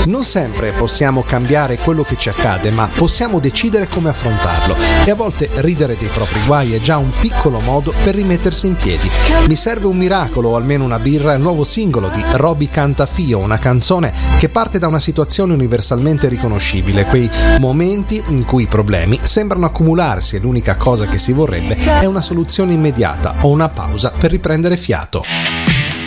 Non sempre possiamo cambiare quello che ci accade, ma possiamo decidere come affrontarlo, e a volte ridere dei propri guai è già un piccolo modo per rimettersi in piedi. Mi serve un miracolo o almeno una birra è il nuovo singolo di Roby Cantafio, una canzone che parte da una situazione universalmente riconoscibile, quei momenti in cui i problemi sembrano accumularsi e l'unica cosa che si vorrebbe è una soluzione immediata o una pausa per riprendere fiato.